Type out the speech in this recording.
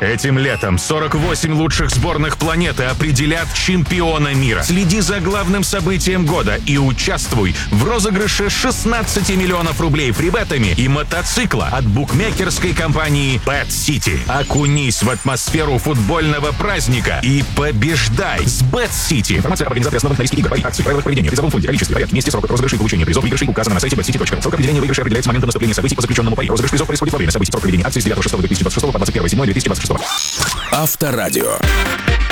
Этим летом 48 лучших сборных планеты определят чемпиона мира. Следи за главным событием года и участвуй в розыгрыше 16 миллионов рублей фрибетами и мотоцикла от букмекерской компании Bet City. Окунись в атмосферу футбольного праздника и побеждай с Bet City. Информация об организации основных на риске игр, акций, правилах поведения, призовом фонде, количестве, порядке, месте, сроках розыгрышей и получения призов выигрышей указано на сайте betcity.ru. Срок определения выигрыша определяется с момента наступления событий по заключенному пари. Розыгрыш призов происходит во время событий. Срок проведения акции с 9.06.2026 по 21.07.2026. Авторадио.